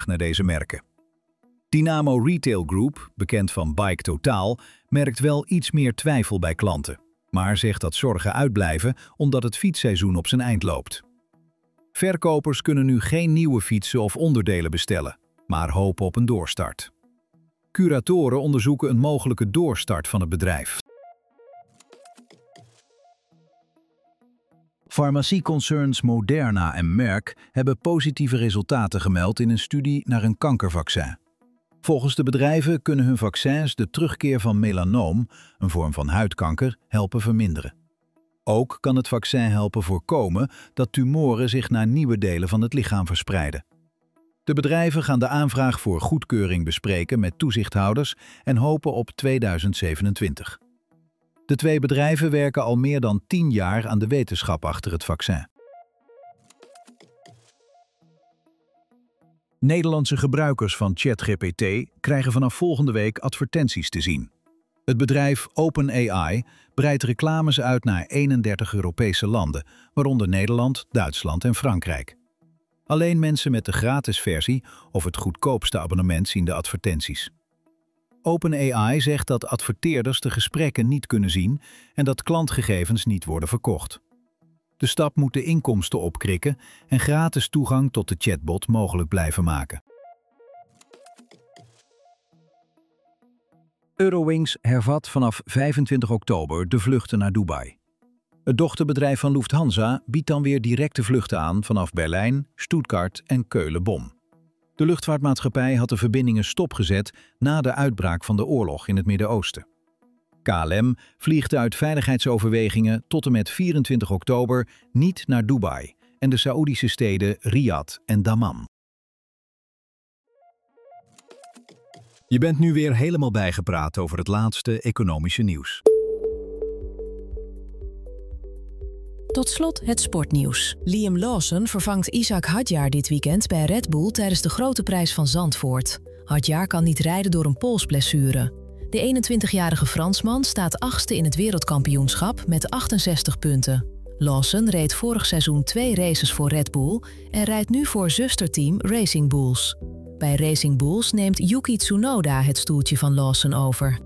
naar deze merken. Dynamo Retail Group, bekend van Bike Totaal, merkt wel iets meer twijfel bij klanten, maar zegt dat zorgen uitblijven omdat het fietsseizoen op zijn eind loopt. Verkopers kunnen nu geen nieuwe fietsen of onderdelen bestellen, maar hopen op een doorstart. Curatoren onderzoeken een mogelijke doorstart van het bedrijf. Farmacieconcerns Moderna en Merck hebben positieve resultaten gemeld in een studie naar een kankervaccin. Volgens de bedrijven kunnen hun vaccins de terugkeer van melanoom, een vorm van huidkanker, helpen verminderen. Ook kan het vaccin helpen voorkomen dat tumoren zich naar nieuwe delen van het lichaam verspreiden. De bedrijven gaan de aanvraag voor goedkeuring bespreken met toezichthouders en hopen op 2027. De twee bedrijven werken al meer dan 10 jaar aan de wetenschap achter het vaccin. Nederlandse gebruikers van ChatGPT krijgen vanaf volgende week advertenties te zien. Het bedrijf OpenAI breidt reclames uit naar 31 Europese landen, waaronder Nederland, Duitsland en Frankrijk. Alleen mensen met de gratis versie of het goedkoopste abonnement zien de advertenties. OpenAI zegt dat adverteerders de gesprekken niet kunnen zien en dat klantgegevens niet worden verkocht. De stap moet de inkomsten opkrikken en gratis toegang tot de chatbot mogelijk blijven maken. Eurowings hervat vanaf 25 oktober de vluchten naar Dubai. Het dochterbedrijf van Lufthansa biedt dan weer directe vluchten aan vanaf Berlijn, Stuttgart en Keulen-Bonn. De luchtvaartmaatschappij had de verbindingen stopgezet na de uitbraak van de oorlog in het Midden-Oosten. KLM vliegt uit veiligheidsoverwegingen tot en met 24 oktober niet naar Dubai en de Saoedische steden Riyadh en Dammam. Je bent nu weer helemaal bijgepraat over het laatste economische nieuws. Tot slot het sportnieuws. Liam Lawson vervangt Ishak Hadjar dit weekend bij Red Bull tijdens de Grote Prijs van Zandvoort. Hadjar kan niet rijden door een polsblessure. De 21-jarige Fransman staat 8e in het wereldkampioenschap met 68 punten. Lawson reed vorig seizoen 2 races voor Red Bull en rijdt nu voor zusterteam Racing Bulls. Bij Racing Bulls neemt Yuki Tsunoda het stoeltje van Lawson over.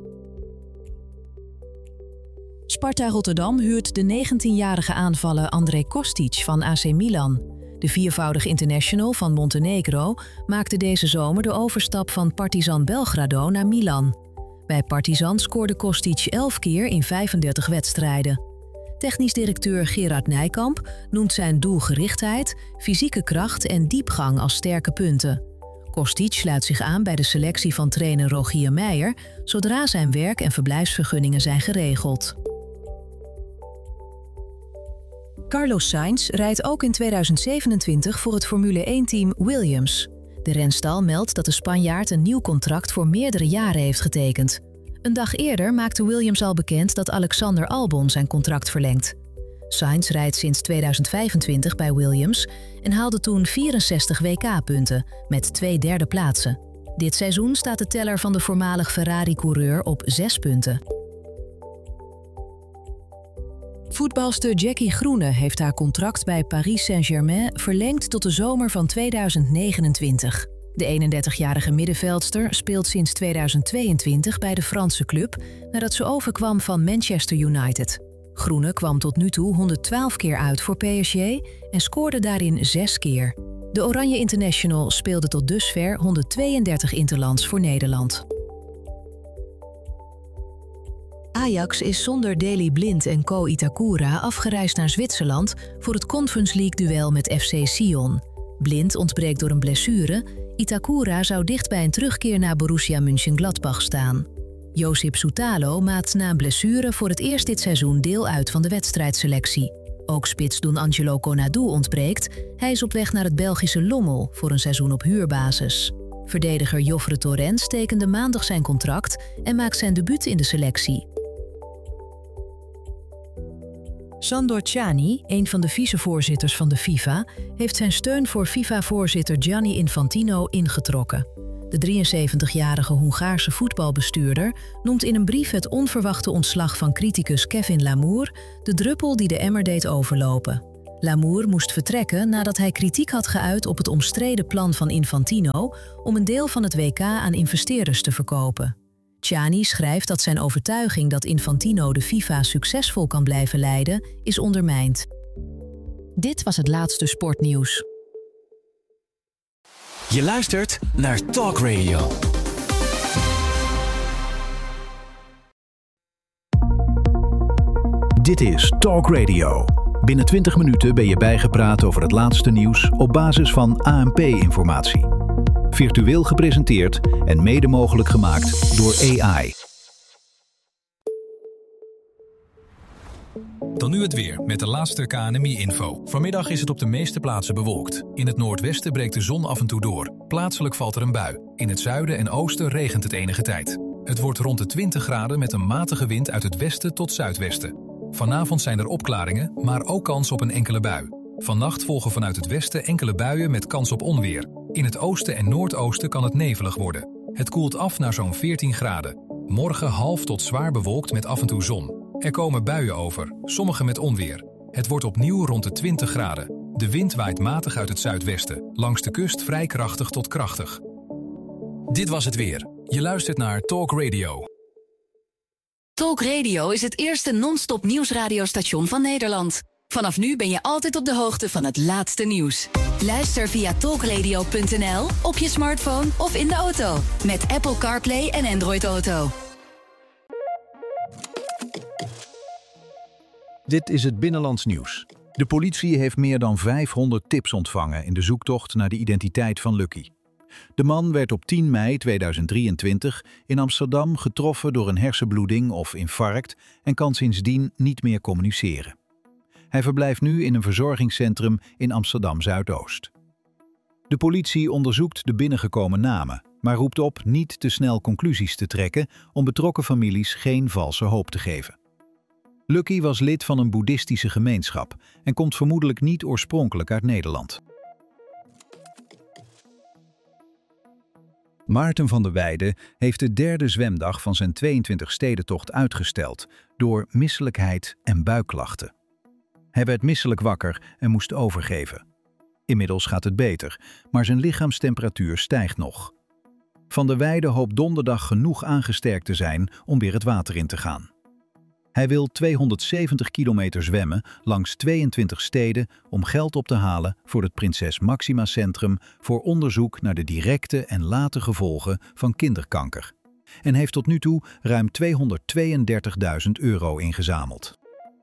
Sparta Rotterdam huurt de 19-jarige aanvaller André Kostic van AC Milan. De viervoudig international van Montenegro maakte deze zomer de overstap van Partizan Belgrado naar Milan. Bij Partizan scoorde Kostic 11 keer in 35 wedstrijden. Technisch directeur Gerard Nijkamp noemt zijn doelgerichtheid, fysieke kracht en diepgang als sterke punten. Kostic sluit zich aan bij de selectie van trainer Rogier Meijer, zodra zijn werk- en verblijfsvergunningen zijn geregeld. Carlos Sainz rijdt ook in 2027 voor het Formule 1-team Williams. De renstal meldt dat de Spanjaard een nieuw contract voor meerdere jaren heeft getekend. Een dag eerder maakte Williams al bekend dat Alexander Albon zijn contract verlengt. Sainz rijdt sinds 2025 bij Williams en haalde toen 64 WK-punten met 2 derde plaatsen. Dit seizoen staat de teller van de voormalig Ferrari-coureur op 6 punten. Voetbalster Jackie Groene heeft haar contract bij Paris Saint-Germain verlengd tot de zomer van 2029. De 31-jarige middenveldster speelt sinds 2022 bij de Franse club nadat ze overkwam van Manchester United. Groene kwam tot nu toe 112 keer uit voor PSG en scoorde daarin 6 keer. De Oranje International speelde tot dusver 132 interlands voor Nederland. Ajax is zonder Daley Blind en Ko Itakura afgereisd naar Zwitserland voor het Conference League-duel met FC Sion. Blind ontbreekt door een blessure. Itakura zou dicht bij een terugkeer naar Borussia Mönchengladbach staan. Josip Soutalo maakt na een blessure voor het eerst dit seizoen deel uit van de wedstrijdselectie. Ook spits Don Angelo Konadu ontbreekt. Hij is op weg naar het Belgische Lommel voor een seizoen op huurbasis. Verdediger Joffre Torrens tekende maandag zijn contract en maakt zijn debuut in de selectie. Sandor Cani, een van de vicevoorzitters van de FIFA, heeft zijn steun voor FIFA-voorzitter Gianni Infantino ingetrokken. De 73-jarige Hongaarse voetbalbestuurder noemt in een brief het onverwachte ontslag van criticus Kevin Lamour de druppel die de emmer deed overlopen. Lamour moest vertrekken nadat hij kritiek had geuit op het omstreden plan van Infantino om een deel van het WK aan investeerders te verkopen. Tjani schrijft dat zijn overtuiging dat Infantino de FIFA succesvol kan blijven leiden, is ondermijnd. Dit was het laatste sportnieuws. Je luistert naar Talk Radio. Dit is Talk Radio. Binnen 20 minuten ben je bijgepraat over het laatste nieuws op basis van ANP-informatie. Virtueel gepresenteerd en mede mogelijk gemaakt door AI. Dan nu het weer met de laatste KNMI-info. Vanmiddag is het op de meeste plaatsen bewolkt. In het noordwesten breekt de zon af en toe door. Plaatselijk valt er een bui. In het zuiden en oosten regent het enige tijd. Het wordt rond de 20 graden met een matige wind uit het westen tot zuidwesten. Vanavond zijn er opklaringen, maar ook kans op een enkele bui. Vannacht volgen vanuit het westen enkele buien met kans op onweer. In het oosten en noordoosten kan het nevelig worden. Het koelt af naar zo'n 14 graden. Morgen half tot zwaar bewolkt met af en toe zon. Er komen buien over, sommige met onweer. Het wordt opnieuw rond de 20 graden. De wind waait matig uit het zuidwesten. Langs de kust vrij krachtig tot krachtig. Dit was het weer. Je luistert naar Talk Radio. Talk Radio is het eerste non-stop nieuwsradiostation van Nederland. Vanaf nu ben je altijd op de hoogte van het laatste nieuws. Luister via talkradio.nl, op je smartphone of in de auto. Met Apple CarPlay en Android Auto. Dit is het Binnenlands Nieuws. De politie heeft meer dan 500 tips ontvangen in de zoektocht naar de identiteit van Lucky. De man werd op 10 mei 2023 in Amsterdam getroffen door een hersenbloeding of infarct en kan sindsdien niet meer communiceren. Hij verblijft nu in een verzorgingscentrum in Amsterdam-Zuidoost. De politie onderzoekt de binnengekomen namen, maar roept op niet te snel conclusies te trekken om betrokken families geen valse hoop te geven. Lucky was lid van een boeddhistische gemeenschap en komt vermoedelijk niet oorspronkelijk uit Nederland. Maarten van der Weijden heeft de derde zwemdag van zijn 22-stedentocht uitgesteld door misselijkheid en buikklachten. Hij werd misselijk wakker en moest overgeven. Inmiddels gaat het beter, maar zijn lichaamstemperatuur stijgt nog. Van der Weijden hoopt donderdag genoeg aangesterkt te zijn om weer het water in te gaan. Hij wil 270 kilometer zwemmen langs 22 steden om geld op te halen voor het Prinses Máxima Centrum voor onderzoek naar de directe en late gevolgen van kinderkanker. En heeft tot nu toe ruim €232.000 ingezameld.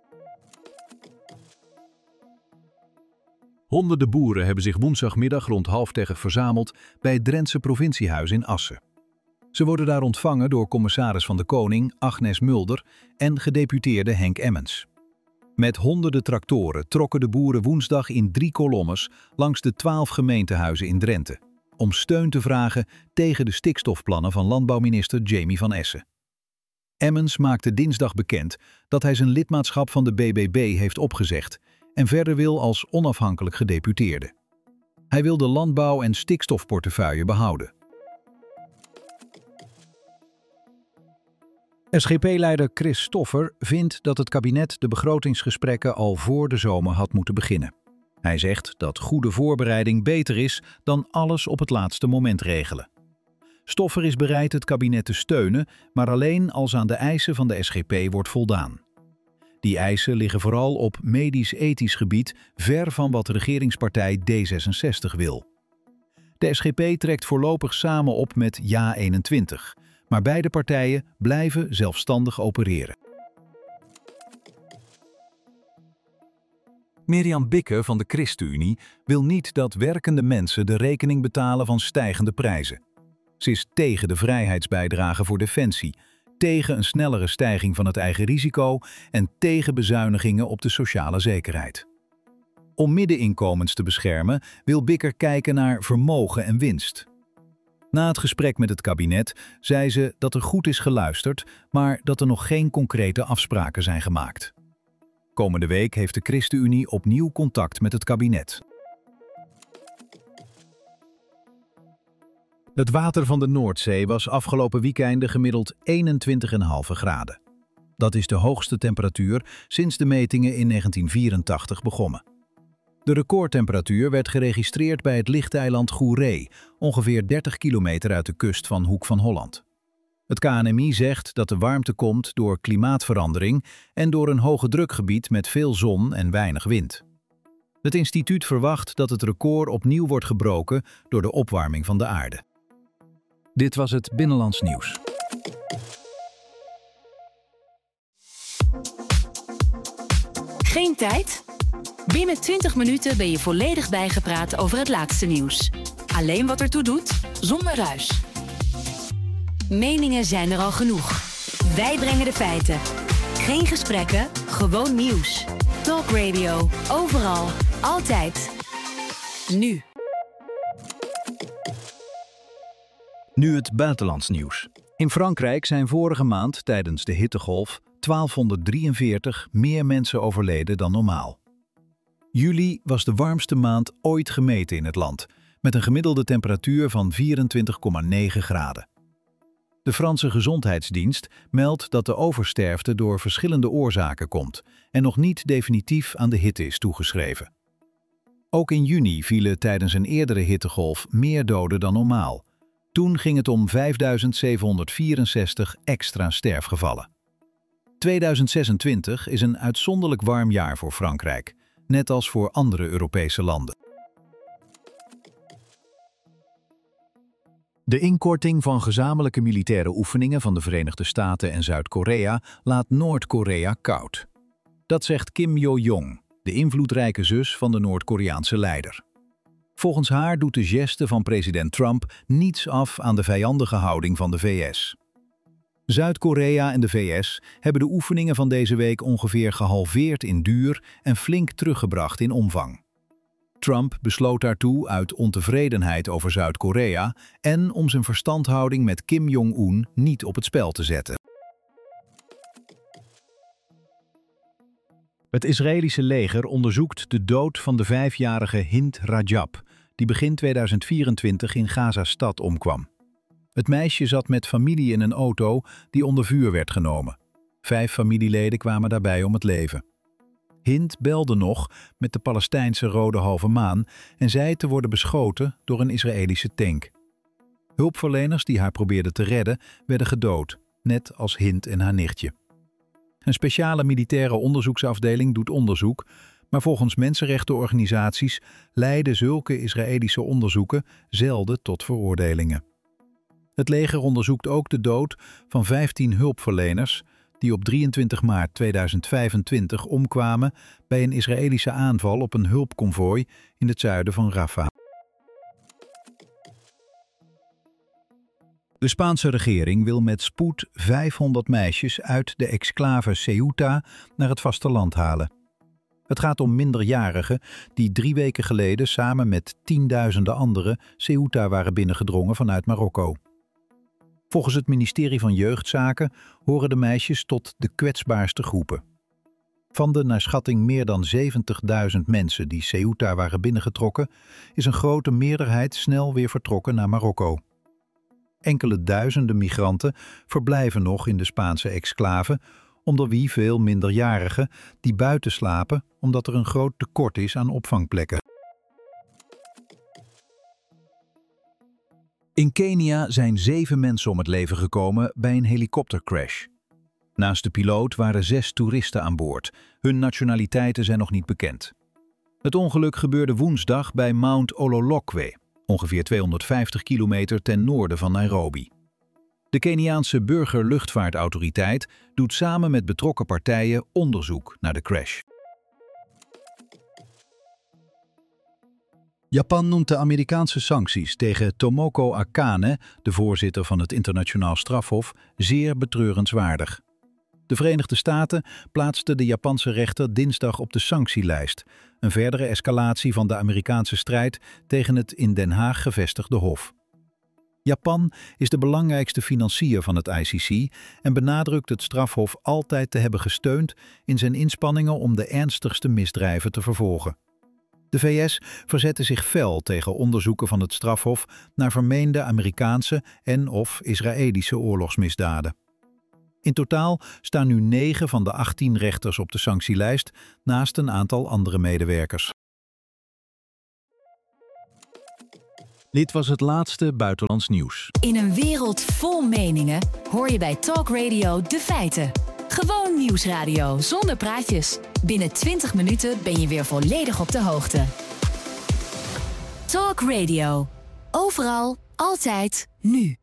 Honderden boeren hebben zich woensdagmiddag rond 9:30 verzameld bij het Drentse provinciehuis in Assen. Ze worden daar ontvangen door commissaris van de Koning Agnes Mulder en gedeputeerde Henk Emmens. Met honderden tractoren trokken de boeren woensdag in 3 kolommes langs de 12 gemeentehuizen in Drenthe, om steun te vragen tegen de stikstofplannen van landbouwminister Jamie van Essen. Emmens maakte dinsdag bekend dat hij zijn lidmaatschap van de BBB heeft opgezegd en verder wil als onafhankelijk gedeputeerde. Hij wil de landbouw- en stikstofportefeuille behouden. SGP-leider Chris Stoffer vindt dat het kabinet de begrotingsgesprekken al voor de zomer had moeten beginnen. Hij zegt dat goede voorbereiding beter is dan alles op het laatste moment regelen. Stoffer is bereid het kabinet te steunen, maar alleen als aan de eisen van de SGP wordt voldaan. Die eisen liggen vooral op medisch-ethisch gebied ver van wat de regeringspartij D66 wil. De SGP trekt voorlopig samen op met JA21, maar beide partijen blijven zelfstandig opereren. Mirjam Bikke van de ChristenUnie wil niet dat werkende mensen de rekening betalen van stijgende prijzen. Ze is tegen de vrijheidsbijdrage voor defensie, tegen een snellere stijging van het eigen risico en tegen bezuinigingen op de sociale zekerheid. Om middeninkomens te beschermen wil Bikker kijken naar vermogen en winst. Na het gesprek met het kabinet zei ze dat er goed is geluisterd, maar dat er nog geen concrete afspraken zijn gemaakt. Komende week heeft de ChristenUnie opnieuw contact met het kabinet. Het water van de Noordzee was afgelopen weekende gemiddeld 21,5 graden. Dat is de hoogste temperatuur sinds de metingen in 1984 begonnen. De recordtemperatuur werd geregistreerd bij het lichteiland Goeree, ongeveer 30 kilometer uit de kust van Hoek van Holland. Het KNMI zegt dat de warmte komt door klimaatverandering en door een hoge drukgebied met veel zon en weinig wind. Het instituut verwacht dat het record opnieuw wordt gebroken door de opwarming van de aarde. Dit was het Binnenlands Nieuws. Geen tijd? Binnen 20 minuten ben je volledig bijgepraat over het laatste nieuws. Alleen wat ertoe doet, zonder ruis. Meningen zijn er al genoeg. Wij brengen de feiten. Geen gesprekken, gewoon nieuws. Talk Radio, overal, altijd. Nu. Nu het buitenlands nieuws. In Frankrijk zijn vorige maand tijdens de hittegolf 1243 meer mensen overleden dan normaal. Juli was de warmste maand ooit gemeten in het land, met een gemiddelde temperatuur van 24,9 graden. De Franse Gezondheidsdienst meldt dat de oversterfte door verschillende oorzaken komt en nog niet definitief aan de hitte is toegeschreven. Ook in juni vielen tijdens een eerdere hittegolf meer doden dan normaal. Toen ging het om 5.764 extra sterfgevallen. 2026 is een uitzonderlijk warm jaar voor Frankrijk, net als voor andere Europese landen. De inkorting van gezamenlijke militaire oefeningen van de Verenigde Staten en Zuid-Korea laat Noord-Korea koud. Dat zegt Kim Yo-jong, de invloedrijke zus van de Noord-Koreaanse leider. Volgens haar doet de geste van president Trump niets af aan de vijandige houding van de VS. Zuid-Korea en de VS hebben de oefeningen van deze week ongeveer gehalveerd in duur en flink teruggebracht in omvang. Trump besloot daartoe uit ontevredenheid over Zuid-Korea en om zijn verstandhouding met Kim Jong-un niet op het spel te zetten. Het Israëlische leger onderzoekt de dood van de 5-jarige Hind Rajab, die begin 2024 in Gaza-stad omkwam. Het meisje zat met familie in een auto die onder vuur werd genomen. 5 familieleden kwamen daarbij om het leven. Hind belde nog met de Palestijnse Rode Halve Maan en zei te worden beschoten door een Israëlische tank. Hulpverleners die haar probeerden te redden werden gedood, net als Hind en haar nichtje. Een speciale militaire onderzoeksafdeling doet onderzoek, maar volgens mensenrechtenorganisaties leiden zulke Israëlische onderzoeken zelden tot veroordelingen. Het leger onderzoekt ook de dood van 15 hulpverleners die op 23 maart 2025 omkwamen bij een Israëlische aanval op een hulpconvooi in het zuiden van Rafah. De Spaanse regering wil met spoed 500 meisjes uit de exclave Ceuta naar het vasteland halen. Het gaat om minderjarigen die 3 weken geleden samen met tienduizenden anderen Ceuta waren binnengedrongen vanuit Marokko. Volgens het ministerie van Jeugdzaken horen de meisjes tot de kwetsbaarste groepen. Van de naar schatting meer dan 70.000 mensen die Ceuta waren binnengetrokken, is een grote meerderheid snel weer vertrokken naar Marokko. Enkele duizenden migranten verblijven nog in de Spaanse exclave, onder wie veel minderjarigen die buiten slapen omdat er een groot tekort is aan opvangplekken. In Kenia zijn 7 mensen om het leven gekomen bij een helikoptercrash. Naast de piloot waren 6 toeristen aan boord. Hun nationaliteiten zijn nog niet bekend. Het ongeluk gebeurde woensdag bij Mount Ololokwe, ongeveer 250 kilometer ten noorden van Nairobi. De Keniaanse Burgerluchtvaartautoriteit doet samen met betrokken partijen onderzoek naar de crash. Japan noemt de Amerikaanse sancties tegen Tomoko Akane, de voorzitter van het Internationaal Strafhof, zeer betreurenswaardig. De Verenigde Staten plaatsten de Japanse rechter dinsdag op de sanctielijst, een verdere escalatie van de Amerikaanse strijd tegen het in Den Haag gevestigde hof. Japan is de belangrijkste financier van het ICC en benadrukt het strafhof altijd te hebben gesteund in zijn inspanningen om de ernstigste misdrijven te vervolgen. De VS verzette zich fel tegen onderzoeken van het strafhof naar vermeende Amerikaanse en/of Israëlische oorlogsmisdaden. In totaal staan nu 9 van de 18 rechters op de sanctielijst, naast een aantal andere medewerkers. Dit was het laatste buitenlands nieuws. In een wereld vol meningen hoor je bij Talk Radio de feiten. Gewoon nieuwsradio zonder praatjes. Binnen 20 minuten ben je weer volledig op de hoogte. Talk Radio. Overal, altijd, nu.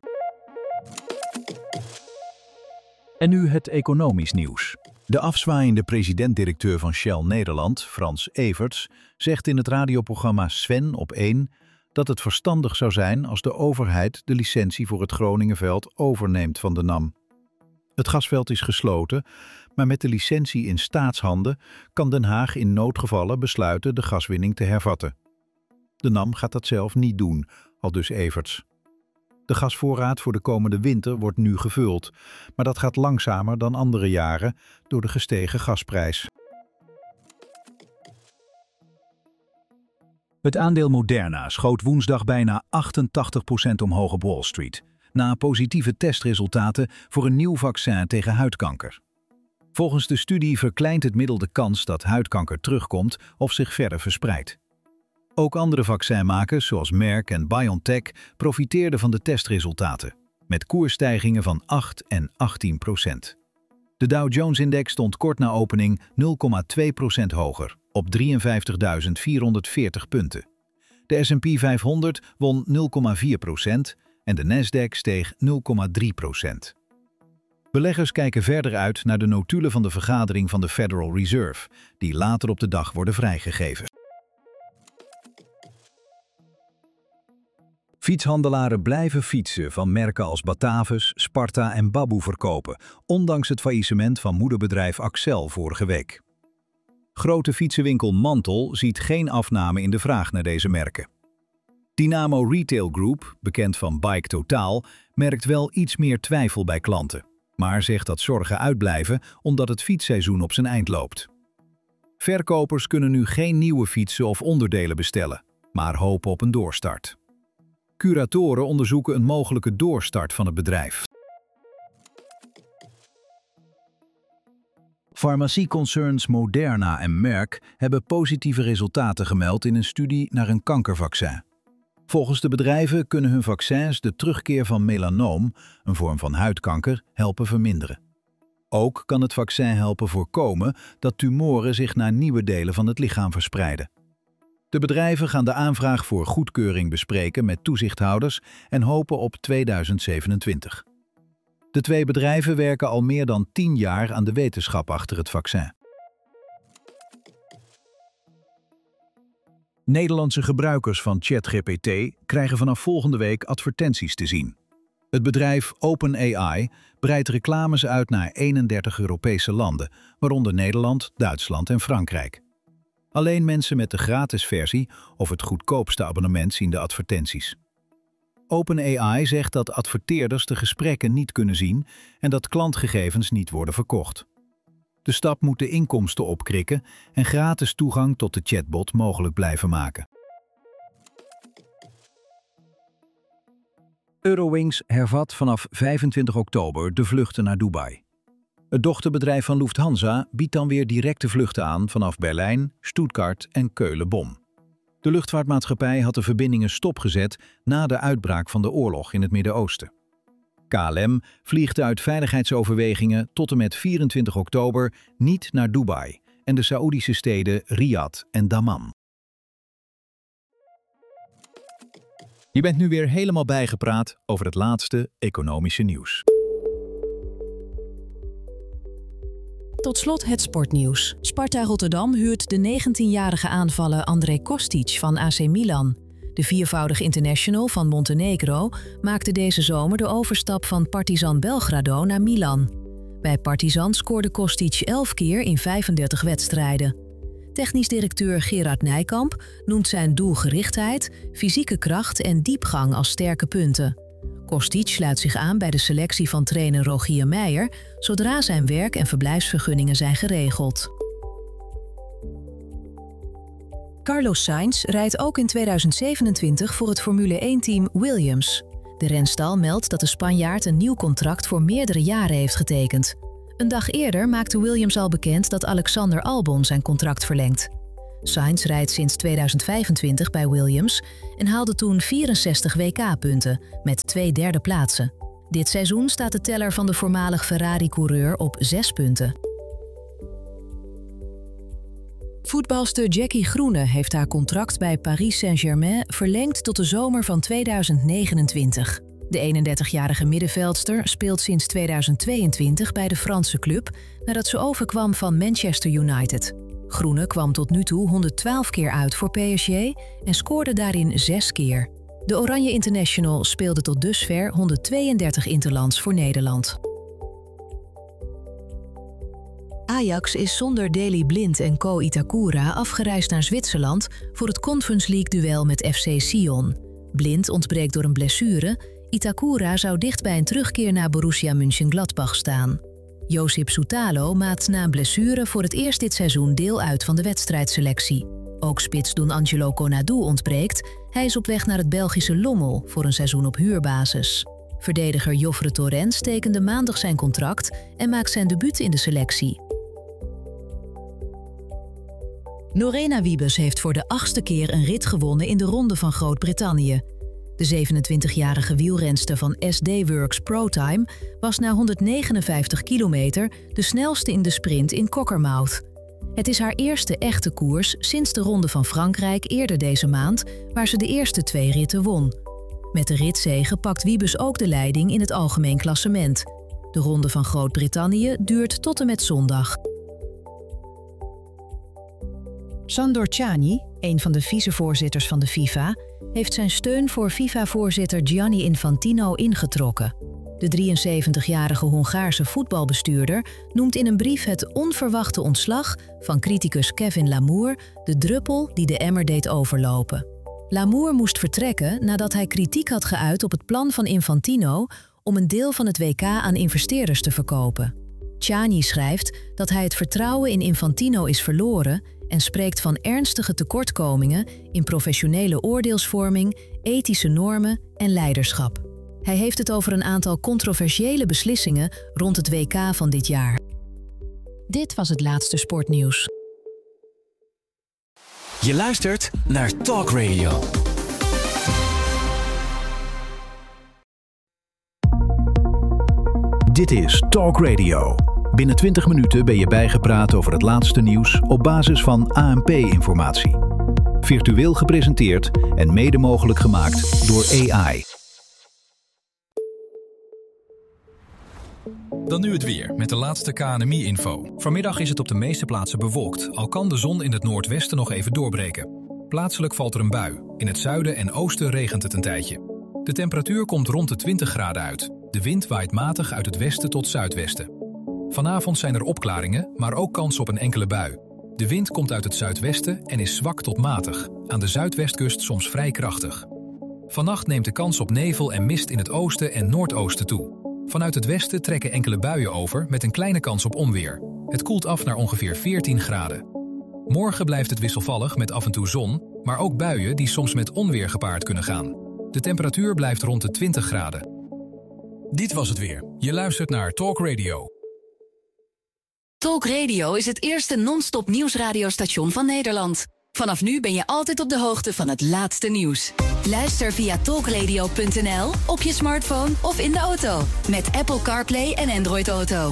En nu het economisch nieuws. De afzwaaiende president-directeur van Shell Nederland, Frans Everts, zegt in het radioprogramma Sven op 1 dat het verstandig zou zijn als de overheid de licentie voor het Groningenveld overneemt van de NAM. Het gasveld is gesloten, maar met de licentie in staatshanden kan Den Haag in noodgevallen besluiten de gaswinning te hervatten. De NAM gaat dat zelf niet doen, aldus Everts. De gasvoorraad voor de komende winter wordt nu gevuld, maar dat gaat langzamer dan andere jaren door de gestegen gasprijs. Het aandeel Moderna schoot woensdag bijna 88% omhoog op Wall Street, na positieve testresultaten voor een nieuw vaccin tegen huidkanker. Volgens de studie verkleint het middel de kans dat huidkanker terugkomt of zich verder verspreidt. Ook andere vaccinmakers, zoals Merck en BioNTech, profiteerden van de testresultaten, met koersstijgingen van 8 en 18%. De Dow Jones-index stond kort na opening 0,2% hoger, op 53.440 punten. De S&P 500 won 0,4% en de Nasdaq steeg 0,3%. Beleggers kijken verder uit naar de notulen van de vergadering van de Federal Reserve, die later op de dag worden vrijgegeven. Fietshandelaren blijven fietsen van merken als Batavus, Sparta en Babboe verkopen, ondanks het faillissement van moederbedrijf Accel vorige week. Grote fietsenwinkel Mantel ziet geen afname in de vraag naar deze merken. Dynamo Retail Group, bekend van Bike Totaal, merkt wel iets meer twijfel bij klanten, maar zegt dat zorgen uitblijven omdat het fietsseizoen op zijn eind loopt. Verkopers kunnen nu geen nieuwe fietsen of onderdelen bestellen, maar hopen op een doorstart. Curatoren onderzoeken een mogelijke doorstart van het bedrijf. Farmacieconcerns Moderna en Merck hebben positieve resultaten gemeld in een studie naar een kankervaccin. Volgens de bedrijven kunnen hun vaccins de terugkeer van melanoom, een vorm van huidkanker, helpen verminderen. Ook kan het vaccin helpen voorkomen dat tumoren zich naar nieuwe delen van het lichaam verspreiden. De bedrijven gaan de aanvraag voor goedkeuring bespreken met toezichthouders en hopen op 2027. De twee bedrijven werken al meer dan 10 jaar aan de wetenschap achter het vaccin. Nederlandse gebruikers van ChatGPT krijgen vanaf volgende week advertenties te zien. Het bedrijf OpenAI breidt reclames uit naar 31 Europese landen, waaronder Nederland, Duitsland en Frankrijk. Alleen mensen met de gratis versie of het goedkoopste abonnement zien de advertenties. OpenAI zegt dat adverteerders de gesprekken niet kunnen zien en dat klantgegevens niet worden verkocht. De stap moet de inkomsten opkrikken en gratis toegang tot de chatbot mogelijk blijven maken. Eurowings hervat vanaf 25 oktober de vluchten naar Dubai. Het dochterbedrijf van Lufthansa biedt dan weer directe vluchten aan vanaf Berlijn, Stuttgart en Keulen-Bonn. De luchtvaartmaatschappij had de verbindingen stopgezet na de uitbraak van de oorlog in het Midden-Oosten. KLM vliegt uit veiligheidsoverwegingen tot en met 24 oktober niet naar Dubai en de Saoedische steden Riyadh en Dammam. Je bent nu weer helemaal bijgepraat over het laatste economische nieuws. Tot slot het sportnieuws. Sparta Rotterdam huurt de 19-jarige aanvaller André Kostic van AC Milan. De viervoudig international van Montenegro maakte deze zomer de overstap van Partizan Belgrado naar Milan. Bij Partizan scoorde Kostic 11 keer in 35 wedstrijden. Technisch directeur Gerard Nijkamp noemt zijn doelgerichtheid, fysieke kracht en diepgang als sterke punten. Kostic sluit zich aan bij de selectie van trainer Rogier Meijer zodra zijn werk- en verblijfsvergunningen zijn geregeld. Carlos Sainz rijdt ook in 2027 voor het Formule 1-team Williams. De renstal meldt dat de Spanjaard een nieuw contract voor meerdere jaren heeft getekend. Een dag eerder maakte Williams al bekend dat Alexander Albon zijn contract verlengt. Sainz rijdt sinds 2025 bij Williams en haalde toen 64 WK-punten met 2 derde plaatsen. Dit seizoen staat de teller van de voormalig Ferrari-coureur op 6 punten. Voetbalster Jackie Groene heeft haar contract bij Paris Saint-Germain verlengd tot de zomer van 2029. De 31-jarige middenveldster speelt sinds 2022 bij de Franse club nadat ze overkwam van Manchester United. Groene kwam tot nu toe 112 keer uit voor PSG en scoorde daarin 6 keer. De Oranje International speelde tot dusver 132 interlands voor Nederland. Ajax is zonder Daley Blind en Ko Itakura afgereisd naar Zwitserland voor het Conference League-duel met FC Sion. Blind ontbreekt door een blessure. Itakura zou dicht bij een terugkeer naar Borussia Mönchengladbach staan. Josip Soutalo maakt na een blessure voor het eerst dit seizoen deel uit van de wedstrijdselectie. Ook spitsdoen Angelo Konadu ontbreekt. Hij is op weg naar het Belgische Lommel voor een seizoen op huurbasis. Verdediger Joffre Torrens tekende maandag zijn contract en maakt zijn debuut in de selectie. Lorena Wiebes heeft voor de 8e keer een rit gewonnen in de Ronde van Groot-Brittannië. De 27-jarige wielrenster van SD Works ProTime was na 159 kilometer de snelste in de sprint in Cockermouth. Het is haar eerste echte koers sinds de Ronde van Frankrijk eerder deze maand, waar ze de eerste 2 ritten won. Met de ritzege pakt Wiebes ook de leiding in het algemeen klassement. De Ronde van Groot-Brittannië duurt tot en met zondag. Sandor Cani, een van de vicevoorzitters van de FIFA, heeft zijn steun voor FIFA-voorzitter Gianni Infantino ingetrokken. De 73-jarige Hongaarse voetbalbestuurder noemt in een brief het onverwachte ontslag van criticus Kevin Lamour de druppel die de emmer deed overlopen. Lamour moest vertrekken nadat hij kritiek had geuit op het plan van Infantino om een deel van het WK aan investeerders te verkopen. Cani schrijft dat hij het vertrouwen in Infantino is verloren en spreekt van ernstige tekortkomingen in professionele oordeelsvorming, ethische normen en leiderschap. Hij heeft het over een aantal controversiële beslissingen rond het WK van dit jaar. Dit was het laatste sportnieuws. Je luistert naar Talk Radio. Dit is Talk Radio. Binnen 20 minuten ben je bijgepraat over het laatste nieuws op basis van ANP-informatie. Virtueel gepresenteerd en mede mogelijk gemaakt door AI. Dan nu het weer, met de laatste KNMI-info. Vanmiddag is het op de meeste plaatsen bewolkt, al kan de zon in het noordwesten nog even doorbreken. Plaatselijk valt er een bui. In het zuiden en oosten regent het een tijdje. De temperatuur komt rond de 20 graden uit. De wind waait matig uit het westen tot zuidwesten. Vanavond zijn er opklaringen, maar ook kans op een enkele bui. De wind komt uit het zuidwesten en is zwak tot matig. Aan de zuidwestkust soms vrij krachtig. Vannacht neemt de kans op nevel en mist in het oosten en noordoosten toe. Vanuit het westen trekken enkele buien over met een kleine kans op onweer. Het koelt af naar ongeveer 14 graden. Morgen blijft het wisselvallig met af en toe zon, maar ook buien die soms met onweer gepaard kunnen gaan. De temperatuur blijft rond de 20 graden. Dit was het weer. Je luistert naar Talk Radio. Talk Radio is het eerste non-stop nieuwsradiostation van Nederland. Vanaf nu ben je altijd op de hoogte van het laatste nieuws. Luister via talkradio.nl, op je smartphone of in de auto. Met Apple CarPlay en Android Auto.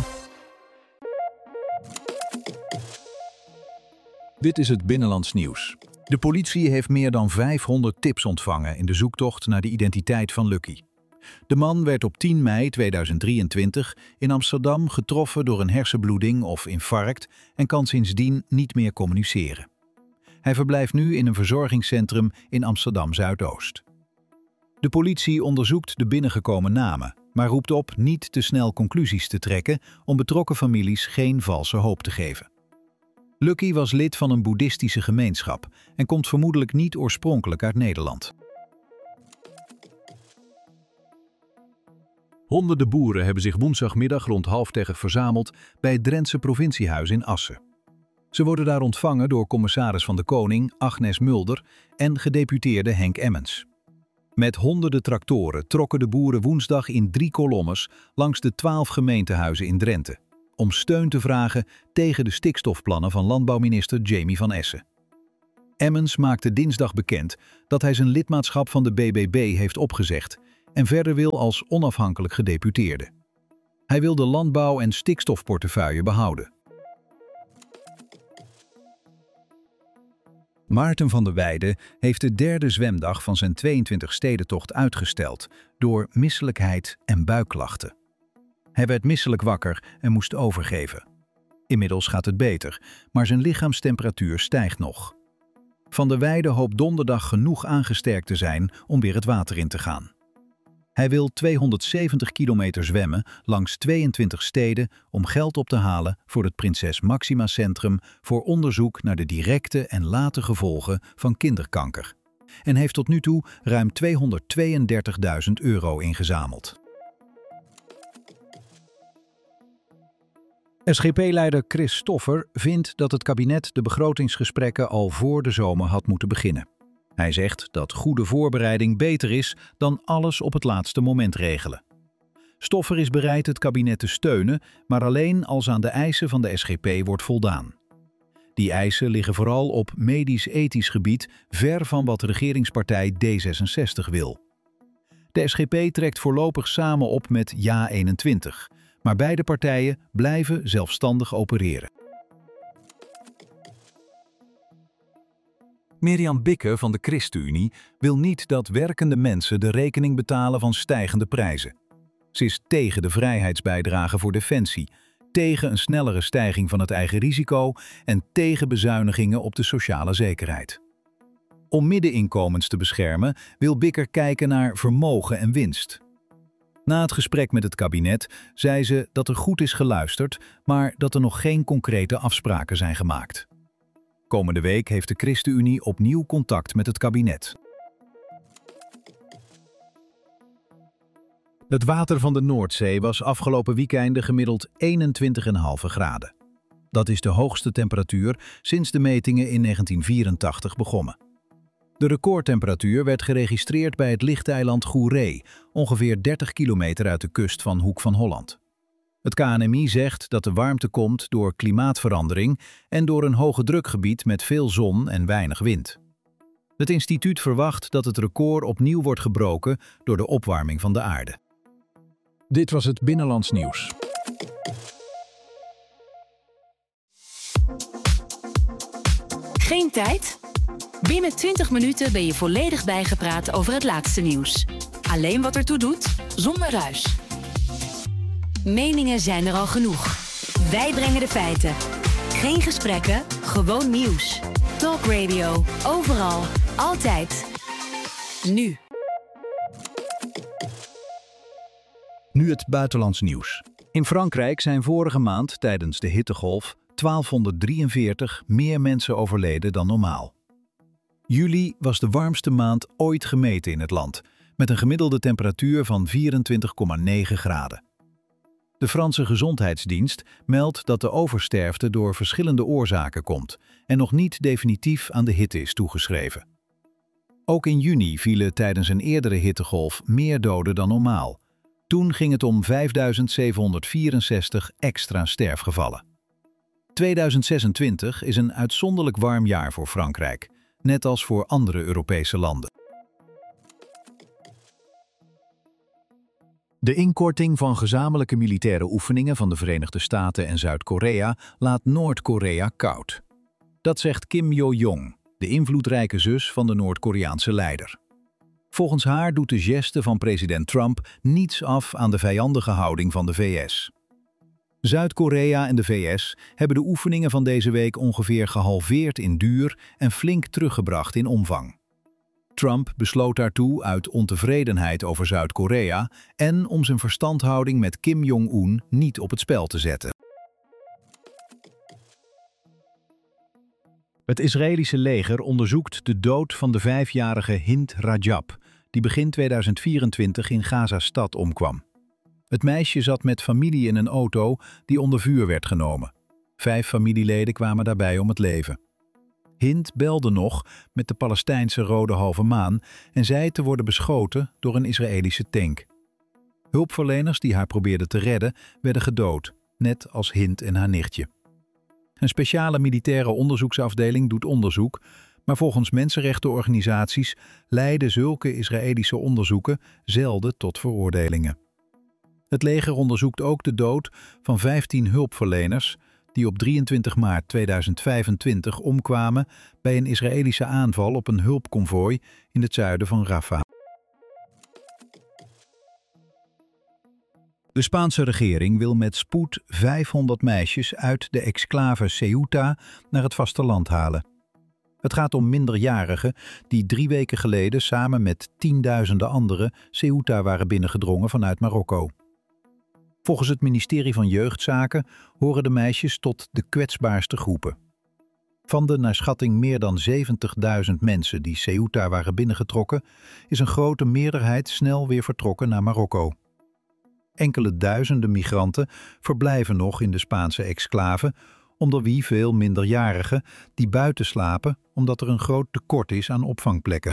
Dit is het Binnenlands nieuws. De politie heeft meer dan 500 tips ontvangen in de zoektocht naar de identiteit van Lucky. De man werd op 10 mei 2023 in Amsterdam getroffen door een hersenbloeding of infarct en kan sindsdien niet meer communiceren. Hij verblijft nu in een verzorgingscentrum in Amsterdam-Zuidoost. De politie onderzoekt de binnengekomen namen, maar roept op niet te snel conclusies te trekken om betrokken families geen valse hoop te geven. Lucky was lid van een boeddhistische gemeenschap en komt vermoedelijk niet oorspronkelijk uit Nederland. Honderden boeren hebben zich woensdagmiddag rond 9:30 verzameld bij het Drentse provinciehuis in Assen. Ze worden daar ontvangen door commissaris van de Koning Agnes Mulder en gedeputeerde Henk Emmens. Met honderden tractoren trokken de boeren woensdag in 3 kolommes langs de 12 gemeentehuizen in Drenthe, om steun te vragen tegen de stikstofplannen van landbouwminister Jamie van Essen. Emmons maakte dinsdag bekend dat hij zijn lidmaatschap van de BBB heeft opgezegd en verder wil als onafhankelijk gedeputeerde. Hij wil de landbouw- en stikstofportefeuille behouden. Maarten van der Weijden heeft de derde zwemdag van zijn 22-stedentocht uitgesteld door misselijkheid en buikklachten. Hij werd misselijk wakker en moest overgeven. Inmiddels gaat het beter, maar zijn lichaamstemperatuur stijgt nog. Van der Weijden hoopt donderdag genoeg aangesterkt te zijn om weer het water in te gaan. Hij wil 270 kilometer zwemmen langs 22 steden om geld op te halen voor het Prinses Máxima Centrum voor onderzoek naar de directe en late gevolgen van kinderkanker. En heeft tot nu toe ruim €232.000 ingezameld. SGP-leider Chris Stoffer vindt dat het kabinet de begrotingsgesprekken al voor de zomer had moeten beginnen. Hij zegt dat goede voorbereiding beter is dan alles op het laatste moment regelen. Stoffer is bereid het kabinet te steunen, maar alleen als aan de eisen van de SGP wordt voldaan. Die eisen liggen vooral op medisch-ethisch gebied ver van wat de regeringspartij D66 wil. De SGP trekt voorlopig samen op met JA21, maar beide partijen blijven zelfstandig opereren. Mirjam Bikke van de ChristenUnie wil niet dat werkende mensen de rekening betalen van stijgende prijzen. Ze is tegen de vrijheidsbijdrage voor defensie, tegen een snellere stijging van het eigen risico en tegen bezuinigingen op de sociale zekerheid. Om middeninkomens te beschermen wil Bikker kijken naar vermogen en winst. Na het gesprek met het kabinet zei ze dat er goed is geluisterd, maar dat er nog geen concrete afspraken zijn gemaakt. Komende week heeft de ChristenUnie opnieuw contact met het kabinet. Het water van de Noordzee was afgelopen weekende gemiddeld 21,5 graden. Dat is de hoogste temperatuur sinds de metingen in 1984 begonnen. De recordtemperatuur werd geregistreerd bij het lichteiland Goeree, ongeveer 30 kilometer uit de kust van Hoek van Holland. Het KNMI zegt dat de warmte komt door klimaatverandering en door een hoge drukgebied met veel zon en weinig wind. Het instituut verwacht dat het record opnieuw wordt gebroken door de opwarming van de aarde. Dit was het Binnenlands Nieuws. Geen tijd? Binnen 20 minuten ben je volledig bijgepraat over het laatste nieuws. Alleen wat ertoe doet, zonder ruis. Meningen zijn er al genoeg. Wij brengen de feiten. Geen gesprekken, gewoon nieuws. Talk Radio, overal, altijd. Nu. Nu het buitenlands nieuws. In Frankrijk zijn vorige maand tijdens de hittegolf 1243 meer mensen overleden dan normaal. Juli was de warmste maand ooit gemeten in het land, met een gemiddelde temperatuur van 24,9 graden. De Franse Gezondheidsdienst meldt dat de oversterfte door verschillende oorzaken komt en nog niet definitief aan de hitte is toegeschreven. Ook in juni vielen tijdens een eerdere hittegolf meer doden dan normaal. Toen ging het om 5.764 extra sterfgevallen. 2026 is een uitzonderlijk warm jaar voor Frankrijk, net als voor andere Europese landen. De inkorting van gezamenlijke militaire oefeningen van de Verenigde Staten en Zuid-Korea laat Noord-Korea koud. Dat zegt Kim Yo-jong, de invloedrijke zus van de Noord-Koreaanse leider. Volgens haar doet de geste van president Trump niets af aan de vijandige houding van de VS. Zuid-Korea en de VS hebben de oefeningen van deze week ongeveer gehalveerd in duur en flink teruggebracht in omvang. Trump besloot daartoe uit ontevredenheid over Zuid-Korea en om zijn verstandhouding met Kim Jong-un niet op het spel te zetten. Het Israëlische leger onderzoekt de dood van de 5-jarige Hind Rajab, die begin 2024 in Gaza-stad omkwam. Het meisje zat met familie in een auto die onder vuur werd genomen. 5 familieleden kwamen daarbij om het leven. Hind belde nog met de Palestijnse Rode Halve Maan en zei te worden beschoten door een Israëlische tank. Hulpverleners die haar probeerden te redden werden gedood, net als Hind en haar nichtje. Een speciale militaire onderzoeksafdeling doet onderzoek, Maar volgens mensenrechtenorganisaties leiden zulke Israëlische onderzoeken zelden tot veroordelingen. Het leger onderzoekt ook de dood van 15 hulpverleners die op 23 maart 2025 omkwamen bij een Israëlische aanval op een hulpconvooi in het zuiden van Rafah. De Spaanse regering wil met spoed 500 meisjes uit de exclave Ceuta naar het vasteland halen. Het gaat om minderjarigen die 3 weken geleden samen met tienduizenden anderen Ceuta waren binnengedrongen vanuit Marokko. Volgens het ministerie van Jeugdzaken horen de meisjes tot de kwetsbaarste groepen. Van de naar schatting meer dan 70.000 mensen die Ceuta waren binnengetrokken, is een grote meerderheid snel weer vertrokken naar Marokko. Enkele duizenden migranten verblijven nog in de Spaanse exclave, onder wie veel minderjarigen die buiten slapen omdat er een groot tekort is aan opvangplekken.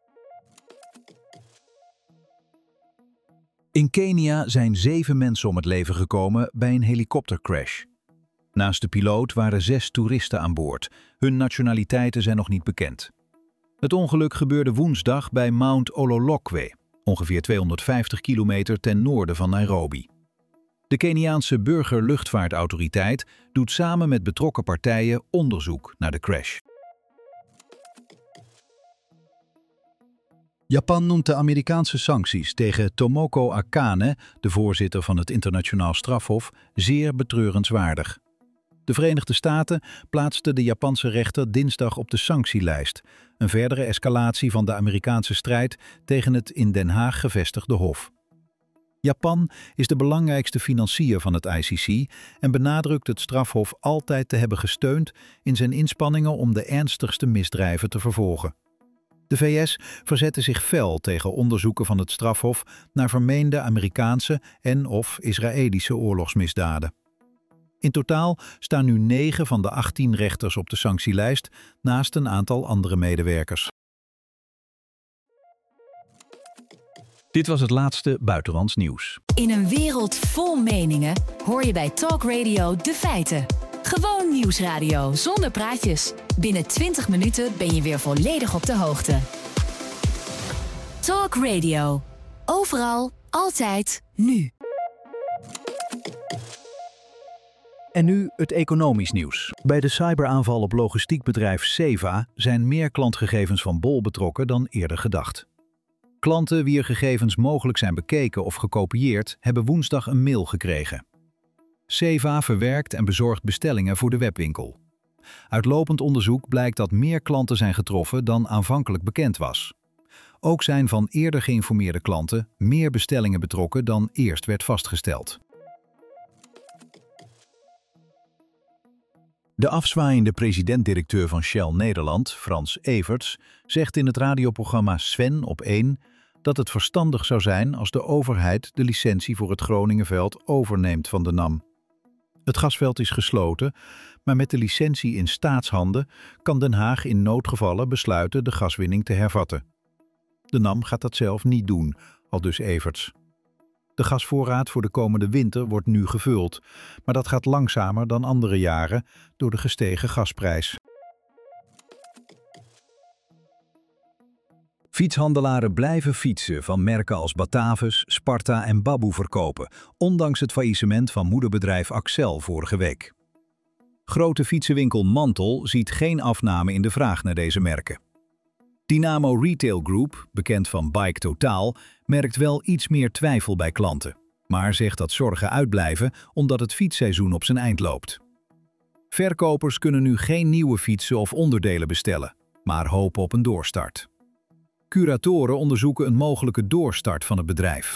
In Kenia zijn 7 mensen om het leven gekomen bij een helikoptercrash. Naast de piloot waren 6 toeristen aan boord. Hun nationaliteiten zijn nog niet bekend. Het ongeluk gebeurde woensdag bij Mount Ololokwe, ongeveer 250 kilometer ten noorden van Nairobi. De Keniaanse burgerluchtvaartautoriteit doet samen met betrokken partijen onderzoek naar de crash. Japan noemt de Amerikaanse sancties tegen Tomoko Akane, de voorzitter van het internationaal strafhof, zeer betreurenswaardig. De Verenigde Staten plaatsten de Japanse rechter dinsdag op de sanctielijst, een verdere escalatie van de Amerikaanse strijd tegen het in Den Haag gevestigde hof. Japan is de belangrijkste financier van het ICC en benadrukt het strafhof altijd te hebben gesteund in zijn inspanningen om de ernstigste misdrijven te vervolgen. De VS verzette zich fel tegen onderzoeken van het strafhof naar vermeende Amerikaanse en/of Israëlische oorlogsmisdaden. In totaal staan nu 9 van de 18 rechters op de sanctielijst, naast een aantal andere medewerkers. Dit was het laatste buitenlands nieuws. In een wereld vol meningen hoor je bij Talk Radio de feiten. Gewoon nieuwsradio zonder praatjes. Binnen 20 minuten ben je weer volledig op de hoogte. Talk Radio. Overal, altijd, nu. En nu het economisch nieuws. Bij de cyberaanval op logistiekbedrijf Seva zijn meer klantgegevens van Bol betrokken dan eerder gedacht. Klanten wier gegevens mogelijk zijn bekeken of gekopieerd, hebben woensdag een mail gekregen. Seva verwerkt en bezorgt bestellingen voor de webwinkel. Uit lopend onderzoek blijkt dat meer klanten zijn getroffen dan aanvankelijk bekend was. Ook zijn van eerder geïnformeerde klanten meer bestellingen betrokken dan eerst werd vastgesteld. De afzwaaiende president-directeur van Shell Nederland, Frans Everts, zegt in het radioprogramma Sven op 1 dat het verstandig zou zijn als de overheid de licentie voor het Groningenveld overneemt van de NAM. Het gasveld is gesloten, maar met de licentie in staatshanden kan Den Haag in noodgevallen besluiten de gaswinning te hervatten. De NAM gaat dat zelf niet doen, aldus Everts. De gasvoorraad voor de komende winter wordt nu gevuld, maar dat gaat langzamer dan andere jaren door de gestegen gasprijs. Fietshandelaren blijven fietsen van merken als Batavus, Sparta en Baboe verkopen, ondanks het faillissement van moederbedrijf Axel vorige week. Grote fietsenwinkel Mantel ziet geen afname in de vraag naar deze merken. Dynamo Retail Group, bekend van Bike Totaal, merkt wel iets meer twijfel bij klanten, maar zegt dat zorgen uitblijven omdat het fietsseizoen op zijn eind loopt. Verkopers kunnen nu geen nieuwe fietsen of onderdelen bestellen, maar hopen op een doorstart. Curatoren onderzoeken een mogelijke doorstart van het bedrijf.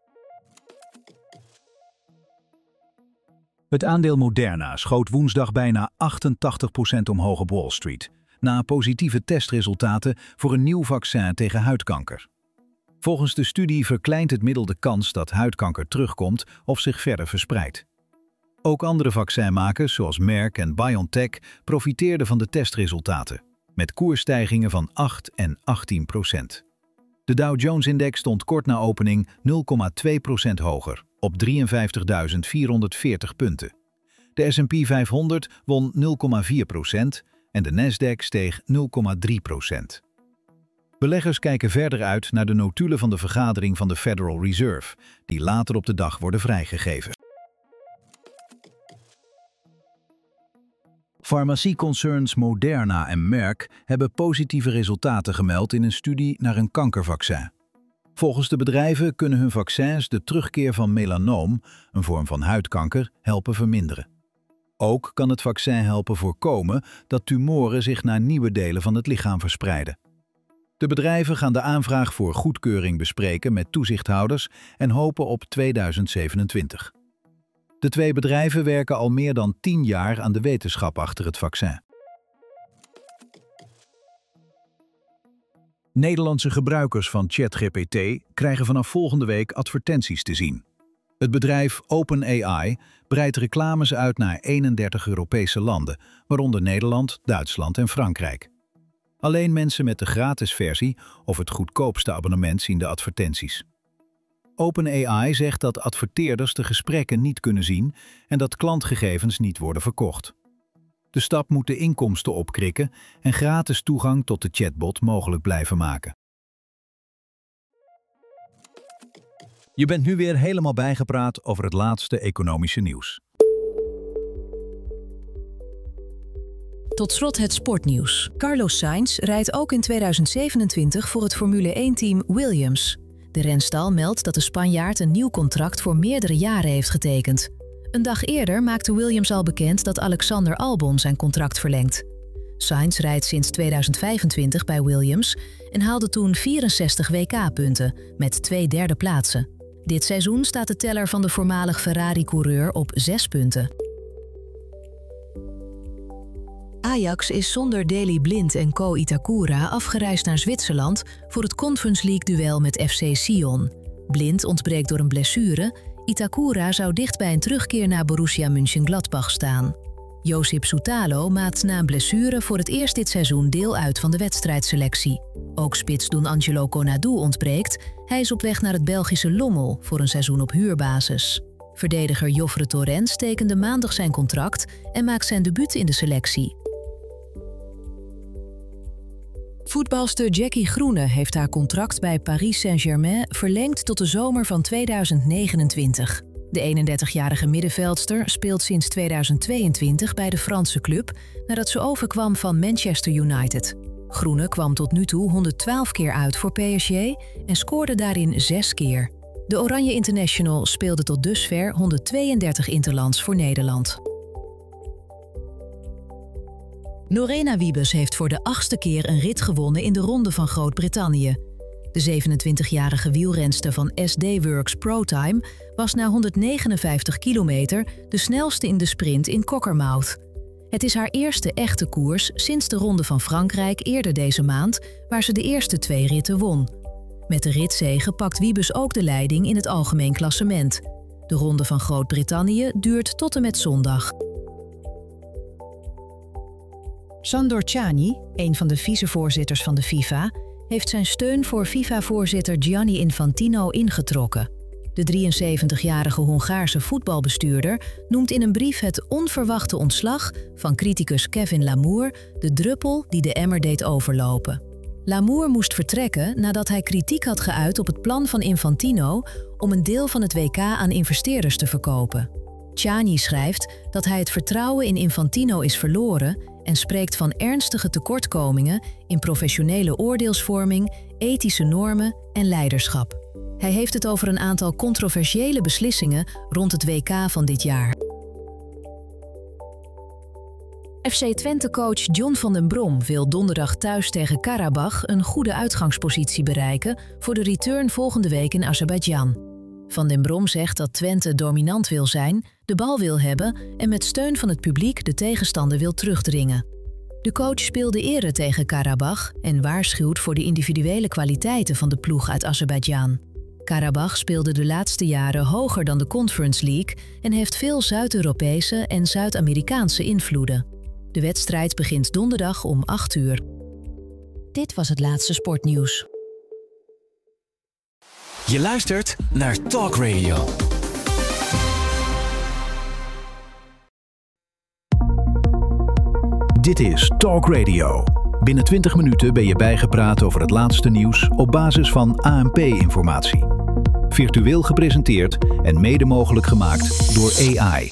Het aandeel Moderna schoot woensdag bijna 88% omhoog op Wall Street, na positieve testresultaten voor een nieuw vaccin tegen huidkanker. Volgens de studie verkleint het middel de kans dat huidkanker terugkomt of zich verder verspreidt. Ook andere vaccinmakers zoals Merck en BioNTech profiteerden van de testresultaten, met koersstijgingen van 8 en 18%. De Dow Jones-index stond kort na opening 0,2% hoger, op 53.440 punten. De S&P 500 won 0,4% en de Nasdaq steeg 0,3%. Beleggers kijken verder uit naar de notulen van de vergadering van de Federal Reserve, die later op de dag worden vrijgegeven. Farmacieconcerns Moderna en Merck hebben positieve resultaten gemeld in een studie naar een kankervaccin. Volgens de bedrijven kunnen hun vaccins de terugkeer van melanoom, een vorm van huidkanker, helpen verminderen. Ook kan het vaccin helpen voorkomen dat tumoren zich naar nieuwe delen van het lichaam verspreiden. De bedrijven gaan de aanvraag voor goedkeuring bespreken met toezichthouders en hopen op 2027. De twee bedrijven werken al meer dan 10 jaar aan de wetenschap achter het vaccin. Nederlandse gebruikers van ChatGPT krijgen vanaf volgende week advertenties te zien. Het bedrijf OpenAI breidt reclames uit naar 31 Europese landen, waaronder Nederland, Duitsland en Frankrijk. Alleen mensen met de gratis versie of het goedkoopste abonnement zien de advertenties. OpenAI zegt dat adverteerders de gesprekken niet kunnen zien en dat klantgegevens niet worden verkocht. De stap moet de inkomsten opkrikken en gratis toegang tot de chatbot mogelijk blijven maken. Je bent nu weer helemaal bijgepraat over het laatste economische nieuws. Tot slot het sportnieuws. Carlos Sainz rijdt ook in 2027 voor het Formule 1-team Williams. De renstal meldt dat de Spanjaard een nieuw contract voor meerdere jaren heeft getekend. Een dag eerder maakte Williams al bekend dat Alexander Albon zijn contract verlengt. Sainz rijdt sinds 2025 bij Williams en haalde toen 64 WK-punten met 2 derde plaatsen. Dit seizoen staat de teller van de voormalig Ferrari-coureur op 6 punten. Ajax is zonder Daley Blind en Co Itakura afgereisd naar Zwitserland voor het Conference League-duel met FC Sion. Blind ontbreekt door een blessure. Itakura zou dicht bij een terugkeer naar Borussia Mönchengladbach staan. Josip Soutalo maakt na een blessure voor het eerst dit seizoen deel uit van de wedstrijdselectie. Ook spitsdoen Angelo Konadu ontbreekt. Hij is op weg naar het Belgische Lommel voor een seizoen op huurbasis. Verdediger Joffre Torrens tekende maandag zijn contract en maakt zijn debuut in de selectie. Voetbalster Jackie Groene heeft haar contract bij Paris Saint-Germain verlengd tot de zomer van 2029. De 31-jarige middenveldster speelt sinds 2022 bij de Franse club nadat ze overkwam van Manchester United. Groene kwam tot nu toe 112 keer uit voor PSG en scoorde daarin 6 keer. De Oranje International speelde tot dusver 132 interlands voor Nederland. Lorena Wiebes heeft voor de 8e keer een rit gewonnen in de Ronde van Groot-Brittannië. De 27-jarige wielrenster van SD Works ProTime was na 159 kilometer de snelste in de sprint in Cockermouth. Het is haar eerste echte koers sinds de Ronde van Frankrijk eerder deze maand, waar ze de eerste 2 ritten won. Met de ritzege pakt Wiebes ook de leiding in het algemeen klassement. De Ronde van Groot-Brittannië duurt tot en met zondag. Sandor Ciani, een van de vicevoorzitters van de FIFA, heeft zijn steun voor FIFA-voorzitter Gianni Infantino ingetrokken. De 73-jarige Hongaarse voetbalbestuurder noemt in een brief het onverwachte ontslag van criticus Kevin Lamour de druppel die de emmer deed overlopen. Lamour moest vertrekken nadat hij kritiek had geuit op het plan van Infantino om een deel van het WK aan investeerders te verkopen. Ciani schrijft dat hij het vertrouwen in Infantino is verloren en spreekt van ernstige tekortkomingen in professionele oordeelsvorming, ethische normen en leiderschap. Hij heeft het over een aantal controversiële beslissingen rond het WK van dit jaar. FC Twente-coach John van den Brom wil donderdag thuis tegen Karabach een goede uitgangspositie bereiken voor de return volgende week in Azerbeidzjan. Van den Brom zegt dat Twente dominant wil zijn, de bal wil hebben en met steun van het publiek de tegenstander wil terugdringen. De coach speelde eerder tegen Karabach en waarschuwt voor de individuele kwaliteiten van de ploeg uit Azerbeidzjan. Karabach speelde de laatste jaren hoger dan de Conference League en heeft veel Zuid-Europese en Zuid-Amerikaanse invloeden. De wedstrijd begint donderdag om 8 uur. Dit was het laatste sportnieuws. Je luistert naar Talk Radio. Dit is Talk Radio. Binnen 20 minuten ben je bijgepraat over het laatste nieuws op basis van ANP-informatie. Virtueel gepresenteerd en mede mogelijk gemaakt door AI.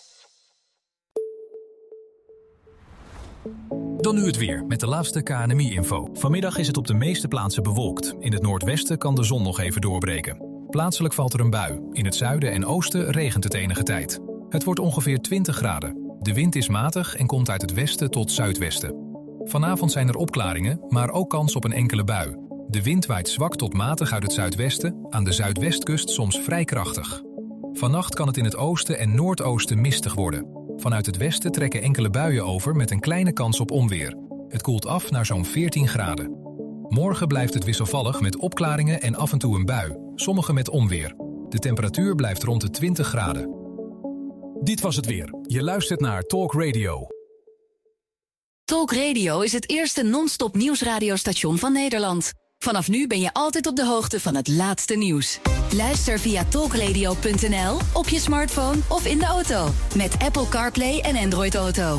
Dan nu het weer met de laatste KNMI-info. Vanmiddag is het op de meeste plaatsen bewolkt. In het noordwesten kan de zon nog even doorbreken. Plaatselijk valt er een bui. In het zuiden en oosten regent het enige tijd. Het wordt ongeveer 20 graden. De wind is matig en komt uit het westen tot zuidwesten. Vanavond zijn er opklaringen, maar ook kans op een enkele bui. De wind waait zwak tot matig uit het zuidwesten, aan de zuidwestkust soms vrij krachtig. Vannacht kan het in het oosten en noordoosten mistig worden. Vanuit het westen trekken enkele buien over met een kleine kans op onweer. Het koelt af naar zo'n 14 graden. Morgen blijft het wisselvallig met opklaringen en af en toe een bui, sommige met onweer. De temperatuur blijft rond de 20 graden. Dit was het weer. Je luistert naar Talk Radio. Talk Radio is het eerste non-stop nieuwsradiostation van Nederland. Vanaf nu ben je altijd op de hoogte van het laatste nieuws. Luister via talkradio.nl, op je smartphone of in de auto. Met Apple CarPlay en Android Auto.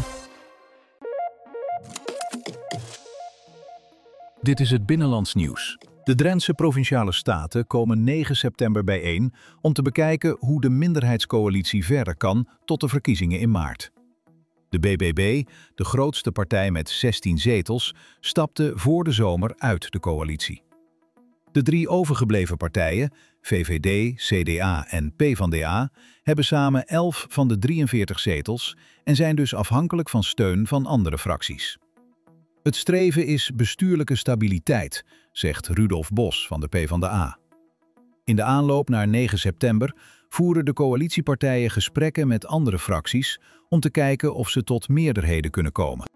Dit is het Binnenlands Nieuws. De Drentse Provinciale Staten komen 9 september bijeen om te bekijken hoe de minderheidscoalitie verder kan tot de verkiezingen in maart. De BBB, de grootste partij met 16 zetels, stapte voor de zomer uit de coalitie. De 3 overgebleven partijen, VVD, CDA en PvdA, hebben samen 11 van de 43 zetels en zijn dus afhankelijk van steun van andere fracties. Het streven is bestuurlijke stabiliteit, zegt Rudolf Bos van de PvdA. In de aanloop naar 9 september voeren de coalitiepartijen gesprekken met andere fracties om te kijken of ze tot meerderheden kunnen komen.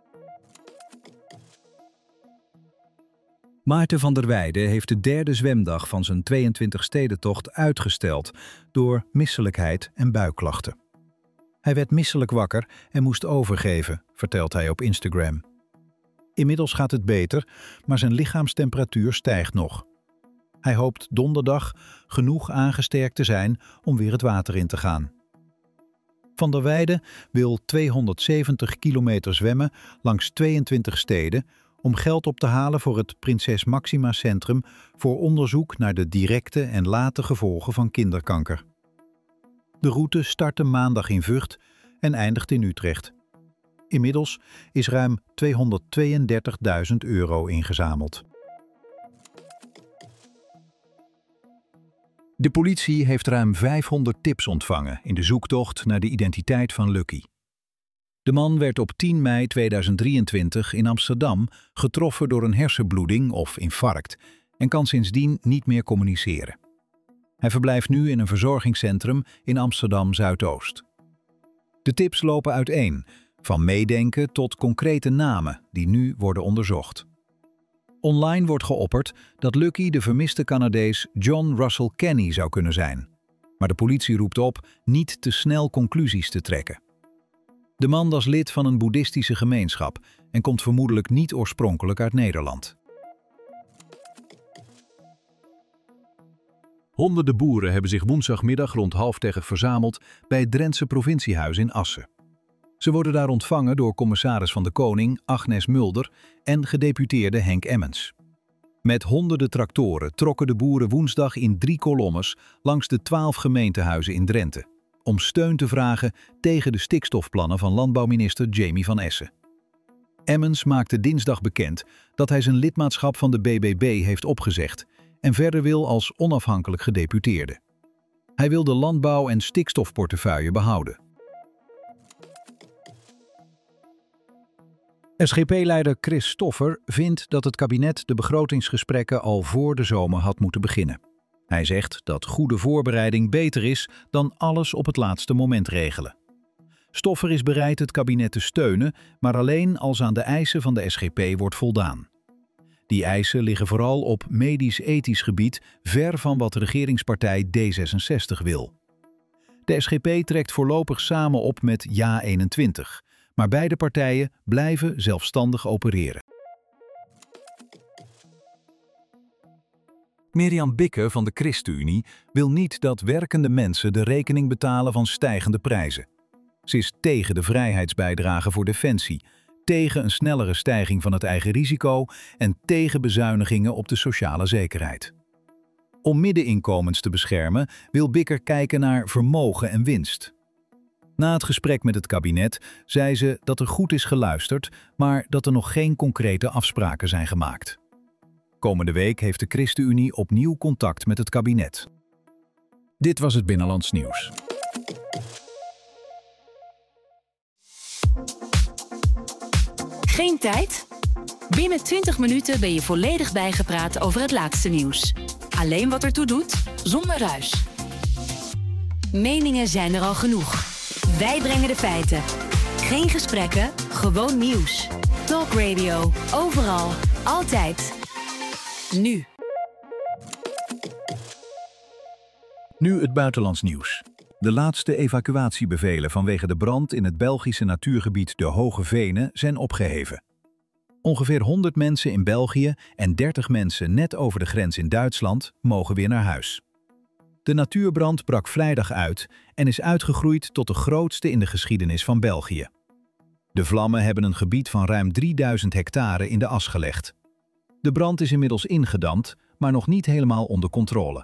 Maarten van der Weijden heeft de 3e zwemdag van zijn 22-stedentocht uitgesteld door misselijkheid en buikklachten. Hij werd misselijk wakker en moest overgeven, vertelt hij op Instagram. Inmiddels gaat het beter, maar zijn lichaamstemperatuur stijgt nog. Hij hoopt donderdag genoeg aangesterkt te zijn om weer het water in te gaan. Van der Weijden wil 270 kilometer zwemmen langs 22 steden om geld op te halen voor het Prinses Máxima Centrum voor onderzoek naar de directe en late gevolgen van kinderkanker. De route startte maandag in Vught en eindigt in Utrecht. Inmiddels is ruim €232.000 ingezameld. De politie heeft ruim 500 tips ontvangen in de zoektocht naar de identiteit van Lucky. De man werd op 10 mei 2023 in Amsterdam getroffen door een hersenbloeding of infarct en kan sindsdien niet meer communiceren. Hij verblijft nu in een verzorgingscentrum in Amsterdam-Zuidoost. De tips lopen uiteen, van meedenken tot concrete namen die nu worden onderzocht. Online wordt geopperd dat Lucky de vermiste Canadees John Russell Kenny zou kunnen zijn. Maar de politie roept op niet te snel conclusies te trekken. De man was lid van een boeddhistische gemeenschap en komt vermoedelijk niet oorspronkelijk uit Nederland. Honderden boeren hebben zich woensdagmiddag rond 9:30 verzameld bij het Drentse provinciehuis in Assen. Ze worden daar ontvangen door commissaris van de Koning Agnes Mulder en gedeputeerde Henk Emmens. Met honderden tractoren trokken de boeren woensdag in 3 kolommes langs de 12 gemeentehuizen in Drenthe, om steun te vragen tegen de stikstofplannen van landbouwminister Jamie van Essen. Emmens maakte dinsdag bekend dat hij zijn lidmaatschap van de BBB heeft opgezegd en verder wil als onafhankelijk gedeputeerde. Hij wil de landbouw- en stikstofportefeuille behouden. SGP-leider Chris Stoffer vindt dat het kabinet de begrotingsgesprekken al voor de zomer had moeten beginnen. Hij zegt dat goede voorbereiding beter is dan alles op het laatste moment regelen. Stoffer is bereid het kabinet te steunen, maar alleen als aan de eisen van de SGP wordt voldaan. Die eisen liggen vooral op medisch-ethisch gebied ver van wat de regeringspartij D66 wil. De SGP trekt voorlopig samen op met JA21, maar beide partijen blijven zelfstandig opereren. Mirjam Bikke van de ChristenUnie wil niet dat werkende mensen de rekening betalen van stijgende prijzen. Ze is tegen de vrijheidsbijdrage voor defensie, tegen een snellere stijging van het eigen risico en tegen bezuinigingen op de sociale zekerheid. Om middeninkomens te beschermen wil Bikker kijken naar vermogen en winst. Na het gesprek met het kabinet zei ze dat er goed is geluisterd, maar dat er nog geen concrete afspraken zijn gemaakt. Komende week heeft de ChristenUnie opnieuw contact met het kabinet. Dit was het Binnenlands Nieuws. Geen tijd? Binnen 20 minuten ben je volledig bijgepraat over het laatste nieuws. Alleen wat ertoe doet, zonder ruis. Meningen zijn er al genoeg. Wij brengen de feiten. Geen gesprekken, gewoon nieuws. Talk Radio, overal, altijd. Nu. Nu het buitenlands nieuws. De laatste evacuatiebevelen vanwege de brand in het Belgische natuurgebied de Hoge Venen zijn opgeheven. Ongeveer 100 mensen in België en 30 mensen net over de grens in Duitsland mogen weer naar huis. De natuurbrand brak vrijdag uit en is uitgegroeid tot de grootste in de geschiedenis van België. De vlammen hebben een gebied van ruim 3000 hectare in de as gelegd. De brand is inmiddels ingedamd, maar nog niet helemaal onder controle.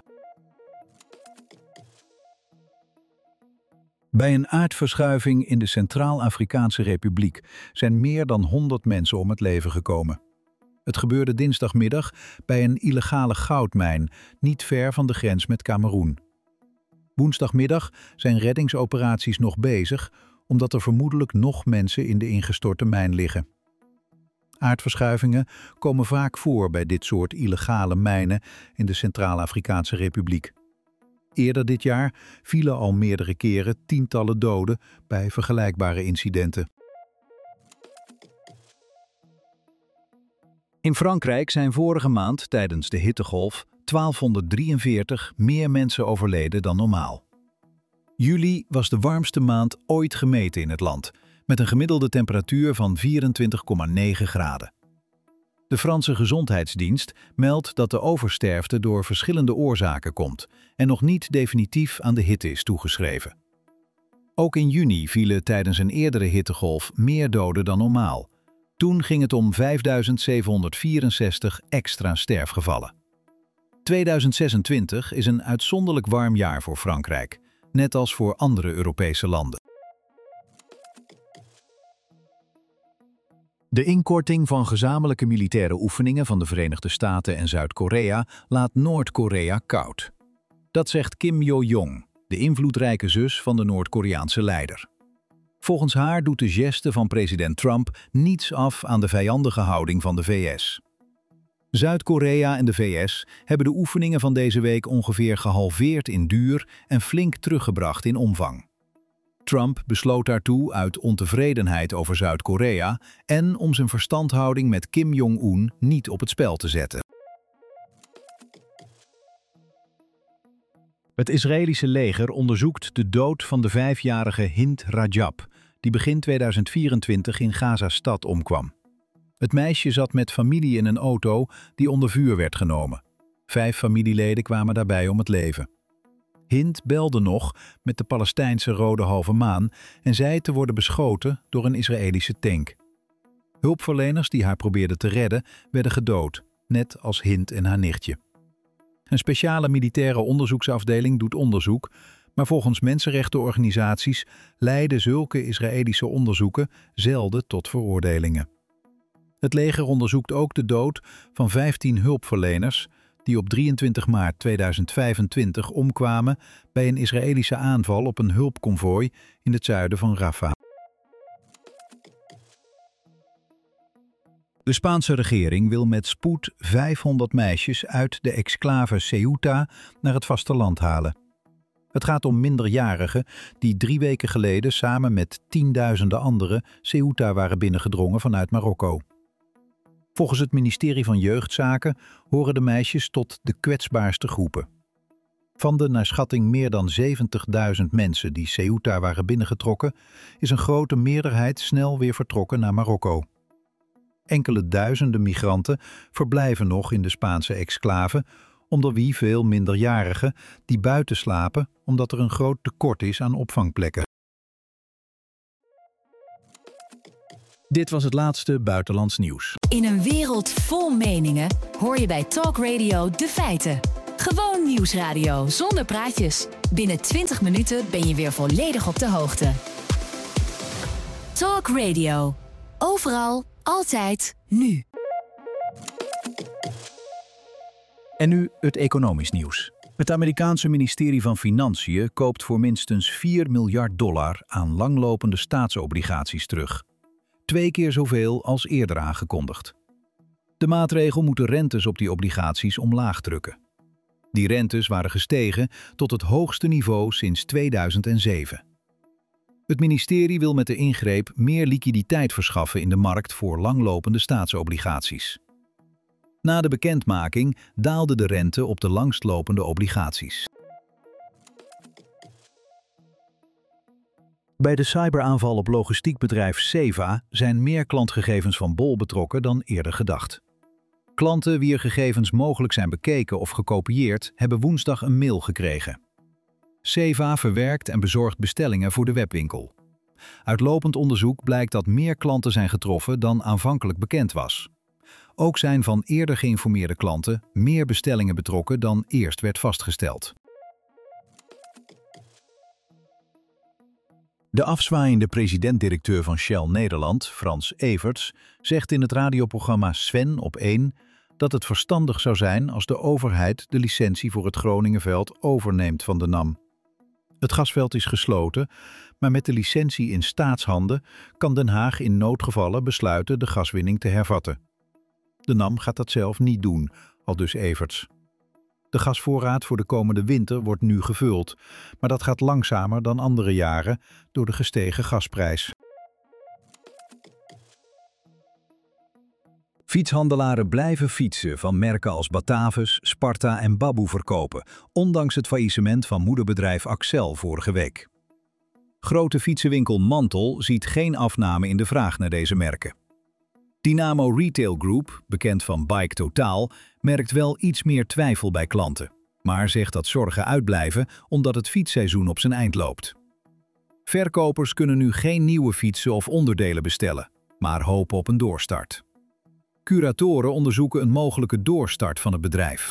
Bij een aardverschuiving in de Centraal-Afrikaanse Republiek zijn meer dan 100 mensen om het leven gekomen. Het gebeurde dinsdagmiddag bij een illegale goudmijn, niet ver van de grens met Kameroen. Woensdagmiddag zijn reddingsoperaties nog bezig, omdat er vermoedelijk nog mensen in de ingestorte mijn liggen. Aardverschuivingen komen vaak voor bij dit soort illegale mijnen in de Centraal-Afrikaanse Republiek. Eerder dit jaar vielen al meerdere keren tientallen doden bij vergelijkbare incidenten. In Frankrijk zijn vorige maand tijdens de hittegolf 1243 meer mensen overleden dan normaal. Juli was de warmste maand ooit gemeten in het land, met een gemiddelde temperatuur van 24,9 graden. De Franse Gezondheidsdienst meldt dat de oversterfte door verschillende oorzaken komt en nog niet definitief aan de hitte is toegeschreven. Ook in juni vielen tijdens een eerdere hittegolf meer doden dan normaal. Toen ging het om 5764 extra sterfgevallen. 2026 is een uitzonderlijk warm jaar voor Frankrijk, net als voor andere Europese landen. De inkorting van gezamenlijke militaire oefeningen van de Verenigde Staten en Zuid-Korea laat Noord-Korea koud. Dat zegt Kim Yo-jong, de invloedrijke zus van de Noord-Koreaanse leider. Volgens haar doet de geste van president Trump niets af aan de vijandige houding van de VS. Zuid-Korea en de VS hebben de oefeningen van deze week ongeveer gehalveerd in duur en flink teruggebracht in omvang. Trump besloot daartoe uit ontevredenheid over Zuid-Korea en om zijn verstandhouding met Kim Jong-un niet op het spel te zetten. Het Israëlische leger onderzoekt de dood van de 5-jarige Hind Rajab, die begin 2024 in Gaza-stad omkwam. Het meisje zat met familie in een auto die onder vuur werd genomen. 5 familieleden kwamen daarbij om het leven. Hind belde nog met de Palestijnse Rode Halve Maan en zei te worden beschoten door een Israëlische tank. Hulpverleners die haar probeerden te redden werden gedood, net als Hind en haar nichtje. Een speciale militaire onderzoeksafdeling doet onderzoek, maar volgens mensenrechtenorganisaties leiden zulke Israëlische onderzoeken zelden tot veroordelingen. Het leger onderzoekt ook de dood van 15 hulpverleners die op 23 maart 2025 omkwamen bij een Israëlische aanval op een hulpconvooi in het zuiden van Rafah. De Spaanse regering wil met spoed 500 meisjes uit de exclave Ceuta naar het vasteland halen. Het gaat om minderjarigen die 3 weken geleden samen met tienduizenden anderen Ceuta waren binnengedrongen vanuit Marokko. Volgens het ministerie van Jeugdzaken horen de meisjes tot de kwetsbaarste groepen. Van de naar schatting meer dan 70.000 mensen die Ceuta waren binnengetrokken, is een grote meerderheid snel weer vertrokken naar Marokko. Enkele duizenden migranten verblijven nog in de Spaanse exclave, onder wie veel minderjarigen die buiten slapen omdat er een groot tekort is aan opvangplekken. Dit was het laatste buitenlands nieuws. In een wereld vol meningen hoor je bij Talk Radio de feiten. Gewoon nieuwsradio zonder praatjes. Binnen 20 minuten ben je weer volledig op de hoogte. Talk Radio. Overal, altijd, nu. En nu het economisch nieuws. Het Amerikaanse ministerie van Financiën koopt voor minstens $4 miljard aan langlopende staatsobligaties terug. 2 keer zoveel als eerder aangekondigd. De maatregel moet de rentes op die obligaties omlaag drukken. Die rentes waren gestegen tot het hoogste niveau sinds 2007. Het ministerie wil met de ingreep meer liquiditeit verschaffen in de markt voor langlopende staatsobligaties. Na de bekendmaking daalde de rente op de langstlopende obligaties. Bij de cyberaanval op logistiekbedrijf Ceva zijn meer klantgegevens van Bol betrokken dan eerder gedacht. Klanten wier gegevens mogelijk zijn bekeken of gekopieerd, hebben woensdag een mail gekregen. Ceva verwerkt en bezorgt bestellingen voor de webwinkel. Uit lopend onderzoek blijkt dat meer klanten zijn getroffen dan aanvankelijk bekend was. Ook zijn van eerder geïnformeerde klanten meer bestellingen betrokken dan eerst werd vastgesteld. De afzwaaiende president-directeur van Shell Nederland, Frans Everts, zegt in het radioprogramma Sven op 1 dat het verstandig zou zijn als de overheid de licentie voor het Groningenveld overneemt van de NAM. Het gasveld is gesloten, maar met de licentie in staatshanden kan Den Haag in noodgevallen besluiten de gaswinning te hervatten. De NAM gaat dat zelf niet doen, aldus Everts. De gasvoorraad voor de komende winter wordt nu gevuld, maar dat gaat langzamer dan andere jaren door de gestegen gasprijs. Fietshandelaren blijven fietsen van merken als Batavus, Sparta en Baboe verkopen, ondanks het faillissement van moederbedrijf Axel vorige week. Grote fietsenwinkel Mantel ziet geen afname in de vraag naar deze merken. Dynamo Retail Group, bekend van Bike Totaal, merkt wel iets meer twijfel bij klanten, maar zegt dat zorgen uitblijven omdat het fietsseizoen op zijn eind loopt. Verkopers kunnen nu geen nieuwe fietsen of onderdelen bestellen, maar hopen op een doorstart. Curatoren onderzoeken een mogelijke doorstart van het bedrijf.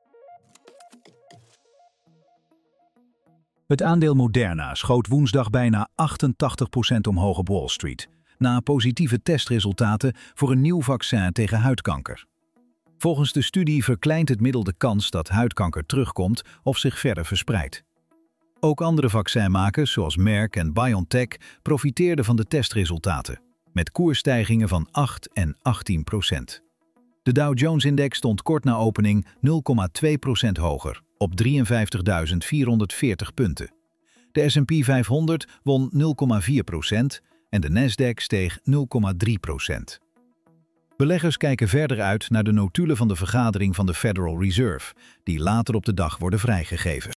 Het aandeel Moderna schoot woensdag bijna 88% omhoog op Wall Street, na positieve testresultaten voor een nieuw vaccin tegen huidkanker. Volgens de studie verkleint het middel de kans dat huidkanker terugkomt of zich verder verspreidt. Ook andere vaccinmakers, zoals Merck en BioNTech, profiteerden van de testresultaten, met koersstijgingen van 8 en 18%. De Dow Jones-index stond kort na opening 0,2% hoger, op 53.440 punten. De S&P 500 won 0,4% en de Nasdaq steeg 0,3%. Beleggers kijken verder uit naar de notulen van de vergadering van de Federal Reserve, die later op de dag worden vrijgegeven.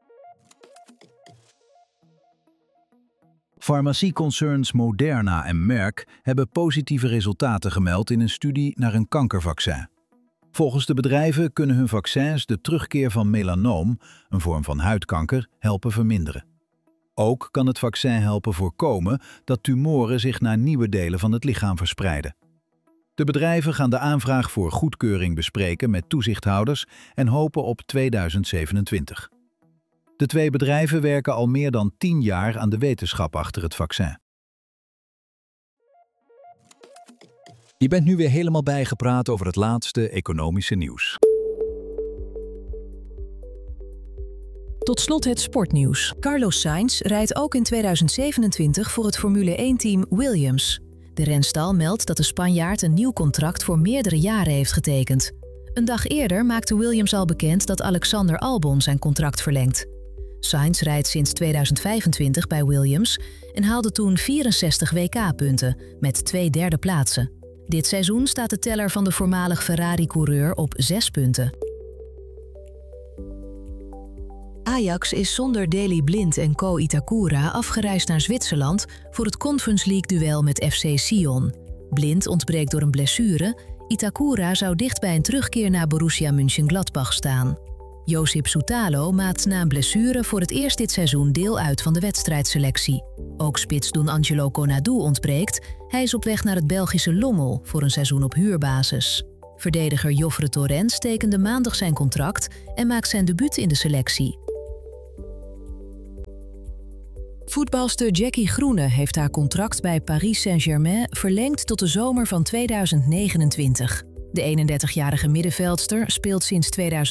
Farmacieconcerns Moderna en Merck hebben positieve resultaten gemeld in een studie naar een kankervaccin. Volgens de bedrijven kunnen hun vaccins de terugkeer van melanoom, een vorm van huidkanker, helpen verminderen. Ook kan het vaccin helpen voorkomen dat tumoren zich naar nieuwe delen van het lichaam verspreiden. De bedrijven gaan de aanvraag voor goedkeuring bespreken met toezichthouders en hopen op 2027. De 2 bedrijven werken al meer dan 10 jaar aan de wetenschap achter het vaccin. Je bent nu weer helemaal bijgepraat over het laatste economische nieuws. Tot slot het sportnieuws. Carlos Sainz rijdt ook in 2027 voor het Formule 1-team Williams. De renstal meldt dat de Spanjaard een nieuw contract voor meerdere jaren heeft getekend. Een dag eerder maakte Williams al bekend dat Alexander Albon zijn contract verlengt. Sainz rijdt sinds 2025 bij Williams en haalde toen 64 WK-punten met 2 derde plaatsen. Dit seizoen staat de teller van de voormalig Ferrari-coureur op 6 punten. Ajax is zonder Daley Blind en Ko Itakura afgereisd naar Zwitserland voor het Conference League-duel met FC Sion. Blind ontbreekt door een blessure, Itakura zou dicht bij een terugkeer naar Borussia Mönchengladbach staan. Josip Soutalo maakt na een blessure voor het eerst dit seizoen deel uit van de wedstrijdselectie. Ook spits Don Angelo Konadu ontbreekt. Hij is op weg naar het Belgische Lommel voor een seizoen op huurbasis. Verdediger Joffre Torrens tekende maandag zijn contract en maakt zijn debuut in de selectie. Voetbalster Jackie Groene heeft haar contract bij Paris Saint-Germain verlengd tot de zomer van 2029. De 31-jarige middenveldster speelt sinds 2000